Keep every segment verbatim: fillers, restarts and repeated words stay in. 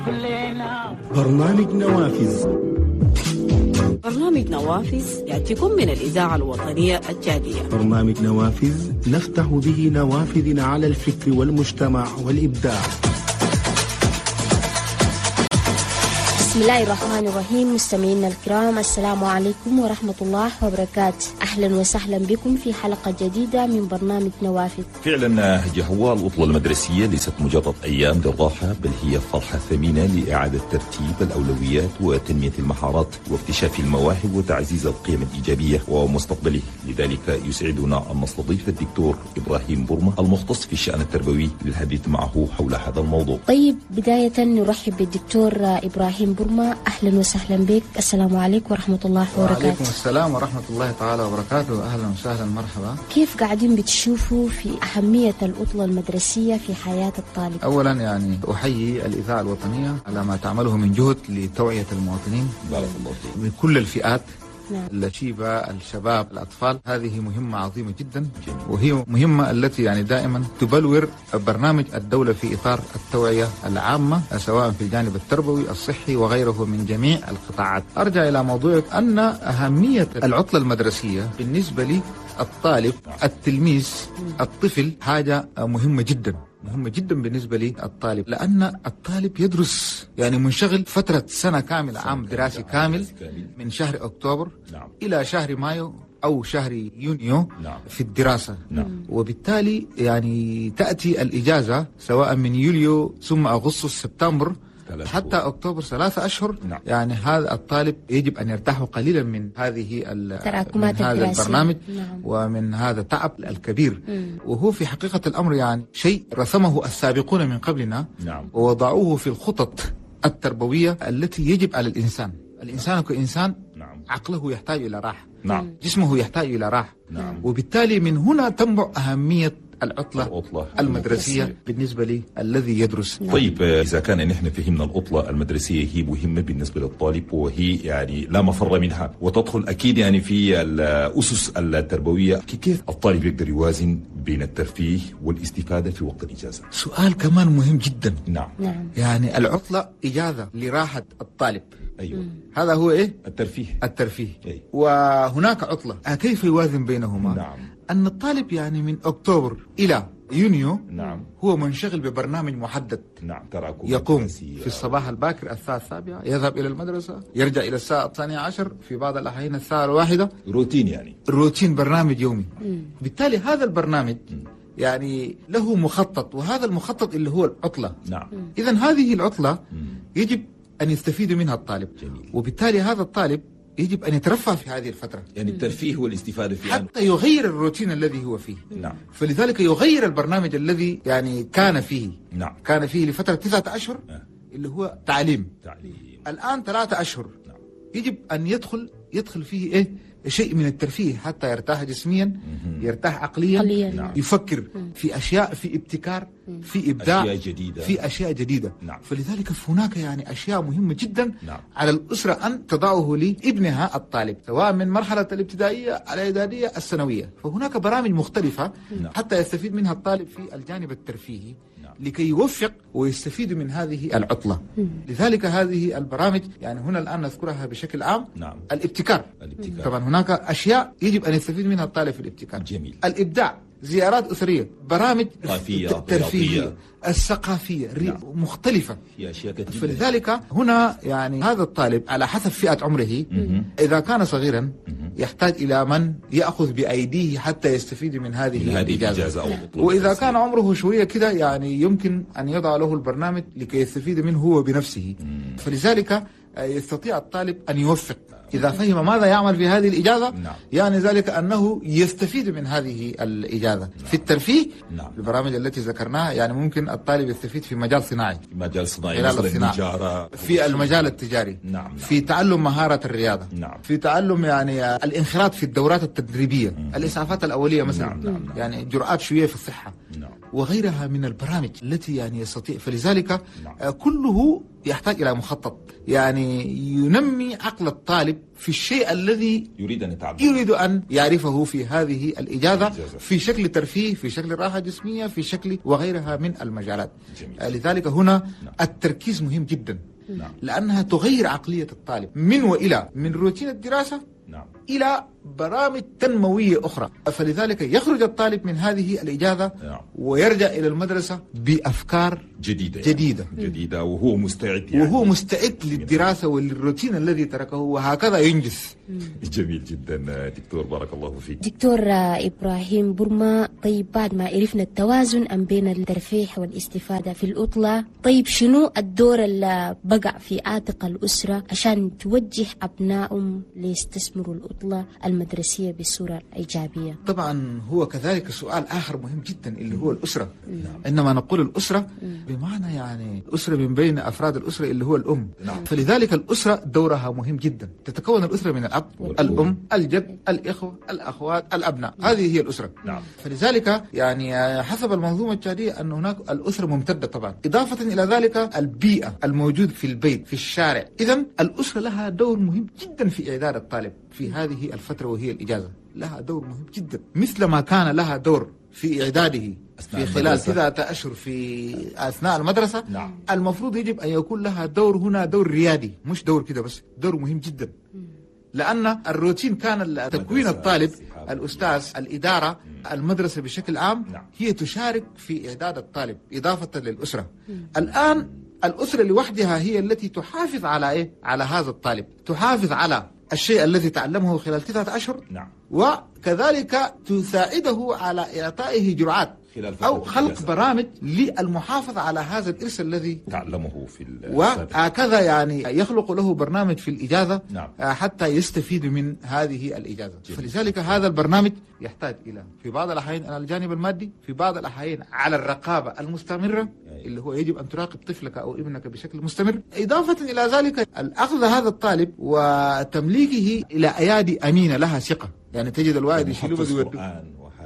برنامج نوافذ. برنامج نوافذ يأتيكم من الإذاعة الوطنية الجالية. برنامج نوافذ نفتح به نوافذ على الفكر والمجتمع والإبداع. بسم الله الرحمن الرحيم. مستمعينا الكرام، السلام عليكم ورحمة الله وبركاته. أهلا وسهلا بكم في حلقة جديدة من برنامج نوافذ. فعلا جهوال الأطلة المدرسية ليست مجرد أيام للراحة، بل هي فرحة ثمينة لإعادة ترتيب الأولويات وتنمية المهارات واكتشاف المواهب وتعزيز القيم الإيجابية ومستقبله. لذلك يسعدنا أن نستضيف الدكتور إبراهيم برمة المختص في الشأن التربوي للحديث معه حول هذا الموضوع. طيب، بداية نرحب بالدكتور إبراهيم برمة. أهلا وسهلا بك. السلام عليكم ورحمة الله وبركاته. وعليكم السلام ورحمة الله تعالى وبركاته. أهلا وسهلا، مرحبا. كيف قاعدين بتشوفوا في أهمية الأطلة المدرسية في حياة الطالب؟ أولا يعني أحيي الإذاعة الوطنية على ما تعمله من جهد لتوعية المواطنين بارك الله فيك من كل الفئات. نعم. الشيبة، الشباب، الأطفال، هذه مهمة عظيمة جدا، وهي مهمة التي يعني دائما تبلور برنامج الدولة في إطار التوعية العامة، سواء في الجانب التربوي الصحي وغيره من جميع القطاعات. أرجع إلى موضوعك أن أهمية العطلة المدرسية بالنسبة لي الطالب، التلميذ، الطفل، حاجة مهمة جدا مهمة جدا بالنسبة لي الطالب، لأن الطالب يدرس يعني منشغل فترة سنة كاملة، عام دراسي كامل من شهر أكتوبر نعم. إلى شهر مايو أو شهر يونيو نعم. في الدراسة نعم. وبالتالي يعني تأتي الإجازة سواء من يوليو ثم أغسطس سبتمبر حتى أكتوبر، ثلاثة أشهر. نعم. يعني هذا الطالب يجب أن يرتاح قليلا من هذه تراكمات من هذا الدراسية. البرنامج. نعم. ومن هذا التعب الكبير. مم. وهو في حقيقة الأمر يعني شيء رسمه السابقون من قبلنا. نعم. ووضعوه في الخطط التربوية التي يجب على الإنسان الإنسان كإنسان. نعم. عقله يحتاج إلى راحة. نعم. جسمه يحتاج إلى راحة. نعم. وبالتالي من هنا تنبع أهمية العطلة العطلة المدرسية بالنسبة لي الذي يدرس. نعم. طيب، إذا كان نحن فهمنا العطلة المدرسية هي مهمة بالنسبة للطالب، وهي يعني لا مفر منها وتدخل أكيد يعني في الأسس التربوية، كيف الطالب يقدر يوازن بين الترفيه والاستفادة في وقت الإجازة؟ سؤال كمان مهم جدا. نعم. نعم. يعني العطلة إجازة لراحة الطالب. أيوة. هذا هو إيه؟ الترفيه. الترفيه. أي. وهناك عطلة، كيف يوازن بينهما؟ نعم. أن الطالب يعني من أكتوبر إلى يونيو نعم. هو منشغل ببرنامج محدد. نعم. تراكم يقوم الدراسية. في الصباح الباكر الساعة السابعة، يذهب إلى المدرسة، يرجع إلى الساعة الثانية عشر، في بعض الأحيان الساعة الواحدة. روتين يعني. روتين، برنامج يومي. مم. بالتالي هذا البرنامج يعني له مخطط، وهذا المخطط اللي هو العطلة. نعم. إذن هذه العطلة مم. يجب أن يستفيد منها الطالب. جميل. وبالتالي هذا الطالب يجب أن يترفع في هذه الفترة يعني الترفيه والاستفادة فيه حتى يغير الروتين الذي هو فيه. نعم. فلذلك يغير البرنامج الذي يعني كان فيه نعم. كان فيه لفترة تسعة أشهر آه. اللي هو تعليم. تعليم. الآن ثلاثة أشهر. نعم. يجب أن يدخل يدخل فيه إيه شيء من الترفيه حتى يرتاح جسميا، مهم. يرتاح عقليا، عقلياً. نعم. يفكر في أشياء، في ابتكار، في إبداع، أشياء جديدة. في أشياء جديدة. نعم. فلذلك هناك يعني أشياء مهمة جدا نعم. على الأسرة أن تضعه لابنها الطالب، سواء من مرحلة الابتدائية، الإعدادية، الثانوية. فهناك برامج مختلفة نعم. حتى يستفيد منها الطالب في الجانب الترفيهي. نعم. لكي يوفق ويستفيد من هذه العطلة. لذلك هذه البرامج يعني هنا الآن نذكرها بشكل عام. نعم. الابتكار. الابتكار. طبعا هناك أشياء يجب أن يستفيد منها الطالب في الابتكار. جميل. الإبداع، زيارات أسرية، برامج ثقافية، ترفيهية، رياضية. الثقافية، ري- نعم. مختلفة. في أشياء كثيرة. فلذلك هنا يعني هذا الطالب على حسب فئة عمره، مهم. إذا كان صغيرا مهم. يحتاج إلى من يأخذ بأيديه حتى يستفيد من هذه من هذه الإجازة. الإجازة أو العطلة وإذا الدراسية. كان عمره شوية كده يعني يمكن أن يضع له البرنامج لكي يستفيد منه هو بنفسه. مم. فلذلك يستطيع الطالب أن يوفق إذا فهم ماذا يعمل في هذه الإجازة. نعم. يعني ذلك أنه يستفيد من هذه الإجازة. نعم. في الترفيه. نعم. البرامج التي ذكرناها يعني ممكن الطالب يستفيد في مجال صناعي، في مجال صناعي، خلال مثلا الصناعة. التجارة، في المجال التجاري. نعم. نعم. في تعلم مهارة الرياضة. نعم. في تعلم يعني الانخراط في الدورات التدريبية. مم. الإسعافات الأولية مثلا. نعم. نعم. يعني جرآت شوية في الصحة. نعم. وغيرها من البرامج التي يعني يستطيع. فلذلك كله يحتاج إلى مخطط يعني ينمي عقل الطالب في الشيء الذي يريد أن يتعلم يريد أن يعرفه في هذه الإجازة في شكل ترفيه، في شكل راحة جسمية، في شكل وغيرها من المجالات. جميل. لذلك هنا نعم. التركيز مهم جدا نعم. لأنها تغير عقلية الطالب من وإلى، من روتين الدراسة نعم. إلى برامج تنموية أخرى. فلذلك يخرج الطالب من هذه الإجازة نعم. ويرجع إلى المدرسة بأفكار جديدة جديدة, يعني. جديدة وهو مستعد يعني. وهو مستعد للدراسة وللروتين الذي تركه، وهكذا ينجز. جميل جدا دكتور، بارك الله فيك. دكتور إبراهيم برما، طيب بعد ما عرفنا التوازن بين الترفيه والاستفادة في العطلة، طيب شنو الدور اللي بقع في عاتق الأسرة عشان توجه أبنائهم ليستثمروا العطلة المدرسية بصورة إيجابية؟ طبعا هو كذلك سؤال آخر مهم جدا اللي هو الأسرة. نعم. إنما نقول الأسرة بمعنى يعني الأسرة من بين أفراد الأسرة اللي هو الأم. نعم. فلذلك الأسرة دورها مهم جدا. تتكون الأسرة من الأب، الأم، الجد، الإخوة، الأخوات، الأبناء. هذه هي الأسرة. نعم. فلذلك يعني حسب المنظومة التشادية أن هناك الأسرة ممتدة طبعا، إضافة إلى ذلك البيئة الموجود في البيت، في الشارع. إذن الأسرة لها دور مهم جدا في إعداد الطالب في هذه الفترة وهي الإجازة. لها دور مهم جدا، مثل ما كان لها دور في إعداده في خلال ثلاثة أشهر في أثناء المدرسة. نعم. المفروض يجب أن يكون لها دور هنا، دور ريادي، مش دور كده بس، دور مهم جدا. لأن الروتين كان تكوين الطالب، الأستاذ، الإدارة، المدرسة بشكل عام هي تشارك في إعداد الطالب إضافة للأسرة. الآن الأسرة لوحدها هي التي تحافظ على إيه؟ على هذا الطالب، تحافظ على الشيء الذي تعلمه خلال ثلاثة أشهر. نعم. وكذلك تساعده على إعطائه جرعات أو خلق برامج للمحافظة على هذا الإرث الذي تعلمه في وهكذا يعني يخلق له برنامج في الإجازة. نعم. حتى يستفيد من هذه الإجازة. جميل. فلذلك هذا البرنامج يحتاج إلى في بعض الأحيان على الجانب المادي، في بعض الأحيان على الرقابة المستمرة. أي. اللي هو يجب أن تراقب طفلك أو ابنك بشكل مستمر. إضافة إلى ذلك الأخذ هذا الطالب وتمليكه إلى أيادي أمينة لها ثقة، يعني تجد الواحد يشيله ويوديه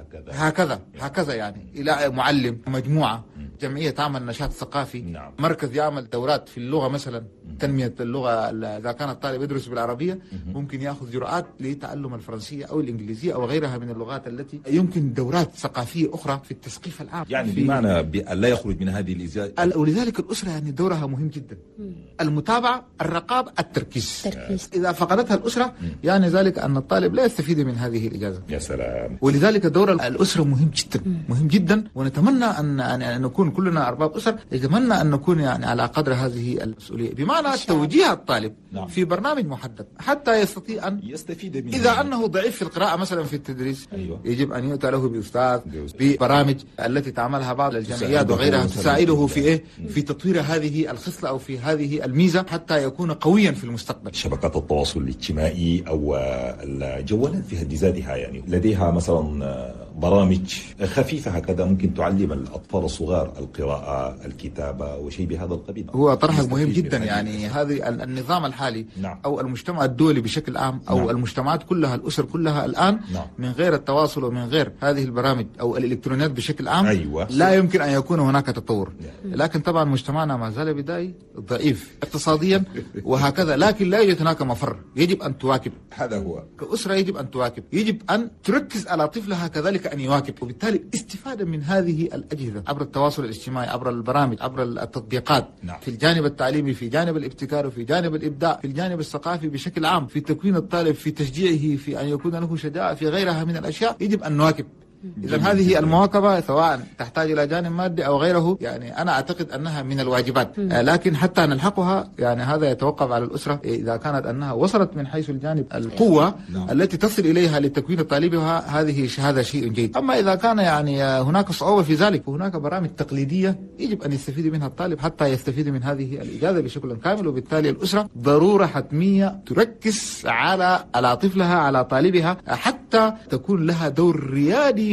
هكذا هكذا يعني إلى معلم، مجموعة، جمعية تعمل نشاط ثقافي. نعم. مركز يعمل دورات في اللغة مثلا، تنمية اللغة. إذا كان الطالب يدرس بالعربية ممكن يأخذ جرعات لتعلم الفرنسية أو الإنجليزية أو غيرها من اللغات التي يمكن دورات ثقافية أخرى في التثقيف العام، يعني بمعنى لا يخرج من هذه الإجازة. ولذلك الأسرة يعني دورها مهم جدا. المتابعة، الرقابة، التركيز. تركيز. إذا فقدتها الأسرة يعني ذلك أن الطالب لا يستفيد من هذه الإجازة. يا سلام. ولذلك دور الأسرة مهم جدا، مهم جدا. ونتمنى أن أن نكون كلنا أرباب أسر، نتمنى أن نكون يعني على قدر هذه المسؤولية، بمعنى توجيه الطالب. نعم. في برنامج محدد حتى يستطيع أن يستفيد منه. إذا أنه ضعيف في القراءة مثلا في التدريس. أيوة. يجب أن يؤتى له بأستاذ، ببرامج التي تعملها بعض الجمعيات وغيرها تساعده في إيه؟ في تطوير هذه الخصلة أو في هذه الميزة حتى يكون قويا في المستقبل. شبكات التواصل الاجتماعي أو الجوالات في حد ذاتها يعني لديها مثلا برامج خفيفة هكذا ممكن تعلم الأطفال الصغار القراءة، الكتابة وشيء بهذا القبيل. هو طرح مهم جدا يعني هذه النظام الحالي. نعم. أو المجتمع الدولي بشكل عام أو نعم. المجتمعات كلها، الأسر كلها الآن. نعم. من غير التواصل ومن غير هذه البرامج أو الإلكترونيات بشكل عام. أيوة. لا يمكن أن يكون هناك تطور. نعم. لكن طبعا مجتمعنا ما زال بدائي ضعيف اقتصاديا وهكذا، لكن لا يوجد هناك مفر، يجب أن تواكب. هذا هو كأسرة يجب أن تواكب، يجب أن تركز على طفلها كذلك أن يواكب، وبالتالي استفادة من هذه الأجهزة عبر التواصل الاجتماعي، عبر البرامج، عبر التطبيقات. نعم. في الجانب التعليمي، في جانب الابتكار، وفي جانب الإبداع، في الجانب الثقافي بشكل عام، في تكوين الطالب، في تشجيعه، في أن يكون له شجاعة، في غيرها من الأشياء يجب أن نواكب. إذن هذه المواكبة سواء تحتاج إلى جانب مادي أو غيره، يعني أنا أعتقد أنها من الواجبات. آه لكن حتى نلحقها يعني هذا يتوقف على الأسرة، إذا كانت أنها وصلت من حيث الجانب القوة نعم. التي تصل إليها لتكوين طالبها، هذه هذا شيء جيد. أما إذا كان يعني هناك صعوبة في ذلك، فهناك برامج تقليدية يجب أن يستفيد منها الطالب حتى يستفيد من هذه الإجازة بشكل كامل. وبالتالي الأسرة ضرورة حتمية تركز على على طفلها، على طالبها، حتى تكون لها دور ريادي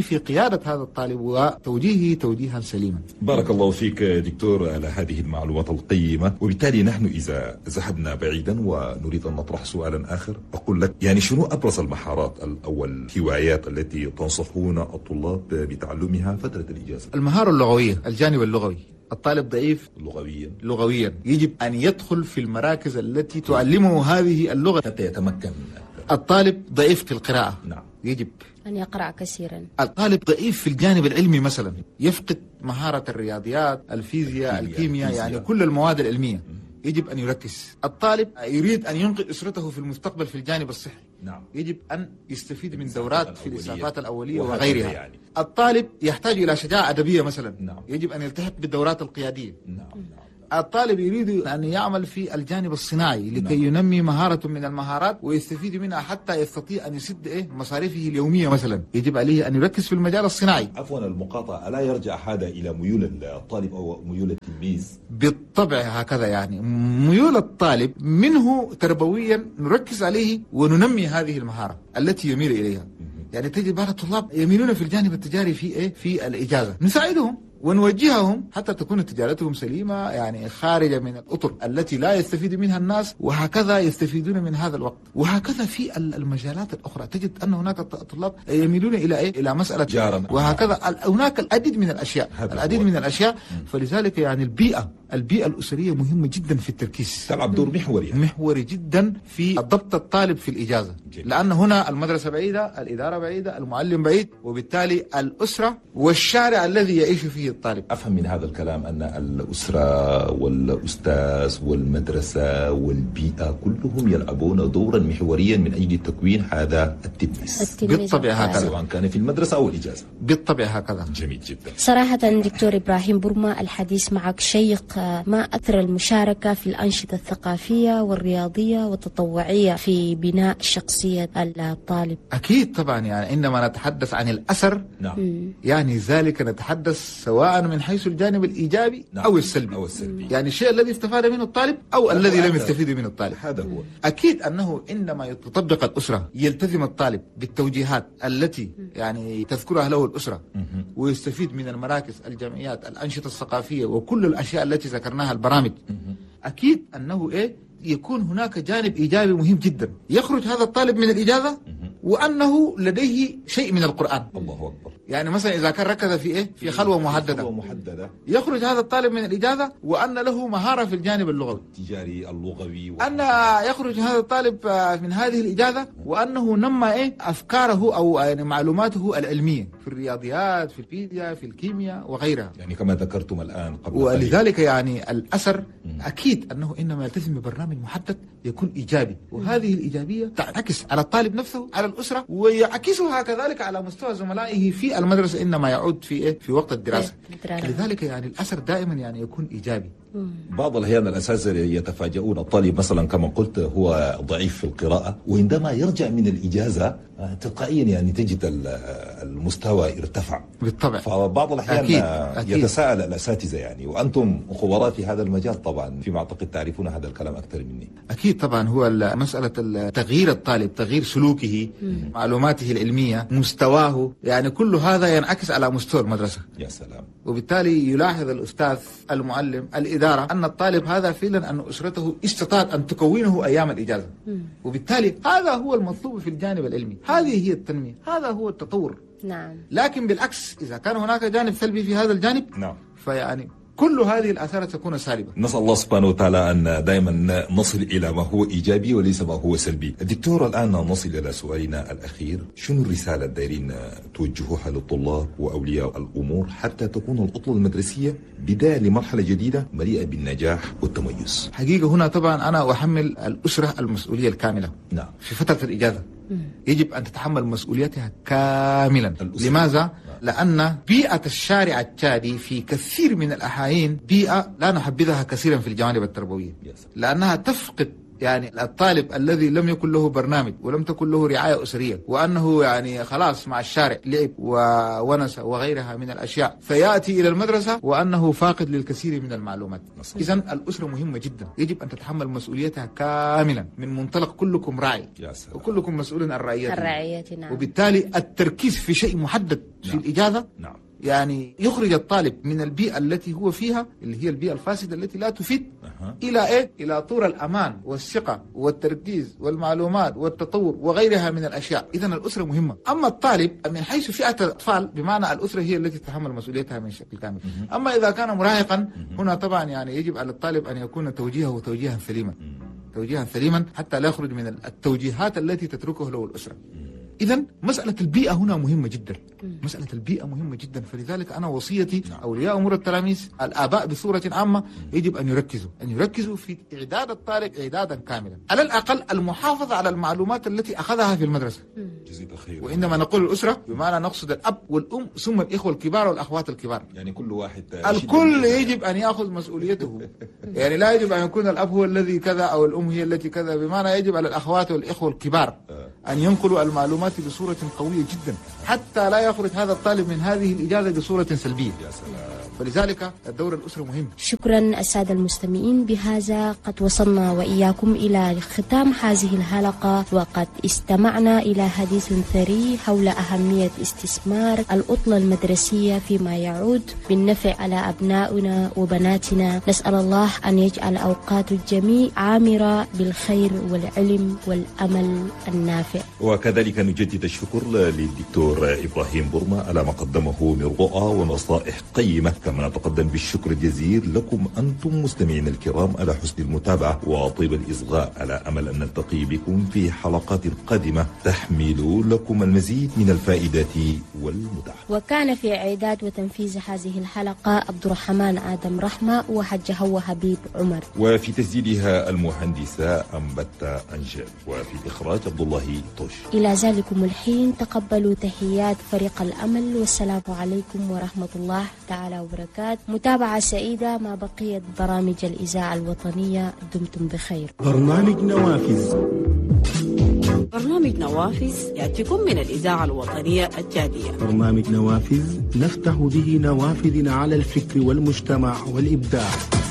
يأتي في قيادة هذا الطالب وتوجيهه توجيها سليما. بارك الله فيك دكتور على هذه المعلومات القيمة. وبالتالي نحن إذا ذهبنا بعيدا ونريد أن نطرح سؤالا آخر، أقول لك يعني شنو أبرز المهارات أو الهوايات التي تنصحون الطلاب بتعلمها فترة الإجازة؟ المهارة اللغوية، الجانب اللغوي. الطالب ضعيف لغويا لغويا يجب أن يدخل في المراكز التي تعلمه هذه اللغة حتى يتمكن. الطالب ضعيف في القراءة، نعم، يجب أن يقرأ كثيرا. الطالب ضعيف في الجانب العلمي مثلا، يفقد مهارة الرياضيات، الفيزياء، الكيمياء، يعني كل المواد العلمية يجب أن يركز. الطالب يريد أن ينقذ أسرته في المستقبل في الجانب الصحي، نعم، يجب أن يستفيد من دورات في الإسعافات الأولية وغيرها. يعني. الطالب يحتاج إلى شجاعة أدبية مثلا، نعم، يجب أن يلتحق بالدورات القيادية. نعم. نعم. الطالب يريد أن يعمل في الجانب الصناعي لكي نعم. ينمي مهارة من المهارات ويستفيد منها حتى يستطيع أن يسد إيه مصاريفه اليومية مثلا، يجب عليه أن يركز في المجال الصناعي. عفوا المقاطعة، ألا يرجع هذا إلى ميول الطالب أو ميول التلميذ؟ بالطبع هكذا، يعني ميول الطالب منه تربويا نركز عليه وننمي هذه المهارة التي يميل إليها. يعني تجد بعض الطلاب يميلون في الجانب التجاري في إيه في الإجازة، نساعدهم ونوجههم حتى تكون تجارتهم سليمة، يعني خارجة من الأطر التي لا يستفيد منها الناس، وهكذا يستفيدون من هذا الوقت. وهكذا في المجالات الأخرى تجد أن هناك طلاب يميلون إلى إيه؟ إلى مسألة جارة، وهكذا هناك العديد من الأشياء العديد من الأشياء فلذلك يعني البيئة البيئة الأسرية مهمة جدا في التركيز، تلعب دور محوري محوري جدا في ضبط الطالب في الإجازة. جيد. لأن هنا المدرسة بعيدة، الإدارة بعيدة، المعلم بعيد، وبالتالي الأسرة والشارع الذي يعيش فيه الطالب. أفهم من هذا الكلام أن الأسرة والأستاذ والمدرسة والبيئة كلهم يلعبون دورا محوريا من أجل تكوين هذا التلميذ. بالطبع هكذا، سواء كان في المدرسة أو الإجازة. بالطبع هكذا. جميل جدا. صراحة دكتور إبراهيم برما الحديث معك شيق. ما أثر المشاركة في الأنشطة الثقافية والرياضية والتطوعية في بناء شخصية الطالب؟ أكيد طبعا، يعني عندما نتحدث عن الأثر نعم. يعني ذلك نتحدث سواء من حيث الجانب الإيجابي نعم. أو السلبي. أو السلبي، يعني الشيء الذي استفاد منه الطالب أو الذي لم يستفيد منه الطالب، هذا هو. أكيد أنه عندما تطبق الأسرة يلتزم الطالب بالتوجيهات التي يعني تذكرها له الأسرة ويستفيد من المراكز، الجمعيات، الأنشطة الثقافية وكل الأشياء التي ذكرناها، البرامج. أكيد أنه إيه يكون هناك جانب إيجابي مهم جدا، يخرج هذا الطالب من الإجازة وأنه لديه شيء من القرآن. الله أكبر. يعني مثلا إذا كان ركز في إيه في خلوة محددة, محددة يخرج هذا الطالب من الإجازة وأن له مهارة في الجانب اللغوي التجاري اللغوي و... أن يخرج هذا الطالب من هذه الإجازة وأنه نمى إيه أفكاره أو يعني معلوماته العلمية في الرياضيات، في الفيزياء، في الكيمياء وغيرها، يعني كما ذكرتم الآن قبل. ولذلك يعني الأثر أكيد أنه إنما يلتزم ببرنامج محدد يكون إيجابي، وهذه الإيجابية تعكس على الطالب نفسه، على الأسرة، ويعكسها كذلك على مستوى زملائه في المدرسة إنما يعود في إيه في وقت الدراسة. لذلك يعني الأثر دائما يعني يكون إيجابي. بعض الأحيان الأساتذة يتفاجؤون، الطالب مثلا كما قلت هو ضعيف في القراءة، وعندما يرجع من الإجازة تلقائيا يعني تجد المستوى ارتفع. بالطبع. فبعض الأحيان أكيد. أكيد. يتساءل الأساتذة يعني، وأنتم خبراء في هذا المجال طبعا، فيما أعتقد تعرفون هذا الكلام أكثر مني. أكيد طبعا، هو مسألة تغيير الطالب، تغيير سلوكه، مم. معلوماته العلمية، مستواه، يعني كل هذا ينعكس على مستوى المدرسة. يا سلام. وبالتالي يلاحظ الأستاذ، المعلم، الإدارة أن الطالب هذا فعلا أن أسرته استطاعت أن تكونه أيام الإجازة. مم. وبالتالي هذا هو المطلوب في الجانب العلمي، هذه هي التنمية، هذا هو التطور. نعم. لكن بالعكس إذا كان هناك جانب سلبي في هذا الجانب، نعم، فيعني كل هذه الآثار تكون سالبة. نسأل الله سبحانه وتعالى أن دائما نصل إلى ما هو إيجابي وليس ما هو سلبي. الدكتور، الآن نصل إلى سؤالنا الأخير، شنو الرسالة دايرين توجهوها للطلاب وأولياء الأمور حتى تكون الأطلة المدرسية بداية لمرحلة جديدة مليئة بالنجاح والتميز؟ حقيقة هنا طبعا أنا أحمل الأسرة المسؤولية الكاملة. نعم. في فترة الإجازة يجب أن تتحمل مسؤوليتها كاملا. لماذا؟ لأن بيئة الشارع التشادي في كثير من الأحايين بيئة لا نحبذها كثيرا في الجوانب التربوية، لأنها تفقد يعني الطالب الذي لم يكن له برنامج ولم تكن له رعاية أسرية وأنه يعني خلاص مع الشارع لعب وونس وغيرها من الأشياء فيأتي إلى المدرسة وأنه فاقد للكثير من المعلومات. إذن الأسرة مهمة جدا، يجب أن تتحمل مسؤوليتها كاملا من منطلق كلكم راعي وكلكم مسؤول عن رعيته. نعم. وبالتالي التركيز في شيء محدد في نعم. الإجازة نعم. يعني يخرج الطالب من البيئة التي هو فيها اللي هي البيئة الفاسدة التي لا تفيد أه. إلى إيه؟ إلى طور الأمان والثقة والتركيز والمعلومات والتطور وغيرها من الأشياء. إذن الأسرة مهمة. أما الطالب من حيث فئة الأطفال بمعنى الأسرة هي التي تتحمل مسؤوليتها من شكل كامل. أه. أما إذا كان مراهقا أه. هنا طبعا يعني يجب على الطالب أن يكون توجيهه توجيها سليما توجيها سليما حتى لا يخرج من التوجيهات التي تتركه له الأسرة. إذن مسألة البيئة هنا مهمة جدا، مسألة البيئة مهمة جدا. فلذلك أنا وصيتي أولياء أمور التلاميذ الآباء بصورة عامة يجب أن يركزوا أن يركزوا في إعداد الطالب إعدادا كاملا، على الأقل المحافظة على المعلومات التي أخذها في المدرسة. وإنما نقول الأسرة بمعنى نقصد الأب والأم ثم الإخوة الكبار والأخوات الكبار، يعني كل واحد الكل يجب أن يأخذ مسؤوليته. يعني لا يجب أن يكون الأب هو الذي كذا أو الأم هي التي كذا، بمعنى يجب على الأخوات والإخوة الكبار أن ينقلوا المعلومات بصورة قوية جدا حتى لا يخرج هذا الطالب من هذه الإجازة بصورة سلبية. يا سلام. فلذلك الدور الأسرة مهم. شكرا السادة المستمعين، بهذا قد وصلنا وإياكم إلى ختام هذه الحلقة، وقد استمعنا إلى حديث ثري حول أهمية استثمار الأطلة المدرسية فيما يعود بالنفع على أبنائنا وبناتنا. نسأل الله أن يجعل أوقات الجميع عامرة بالخير والعلم والأمل النافع. وكذلك نجدد الشكر للدكتور إبراهيم بورما على ما قدمه من رؤى ونصائح قيمة، كما نتقدم بالشكر الجزيل لكم أنتم مستمعين الكرام على حسن المتابعة وطيب الإصغاء، على أمل أن نلتقي بكم في حلقات قادمة تحمل لكم المزيد من الفائدات والمتعة. وكان في إعداد وتنفيذ هذه الحلقة عبد الرحمن آدم رحمة وحج هو حبيب عمر، وفي تسجيلها المهندسة أنبت أنجل، وفي الإخراج عبد الله طوش. إلى ذلكم الحين تقبلوا تحيات فريق الأمل، والسلام عليكم ورحمة الله تعالى وبركاته. متابعة سعيدة مع بقية برامج الإذاعة الوطنية، دمتم بخير. برنامج نوافذ برنامج نوافذ يأتيكم من الإذاعة الوطنية الجادية. برنامج نوافذ نفتح به نوافذ على الفكر والمجتمع والإبداع.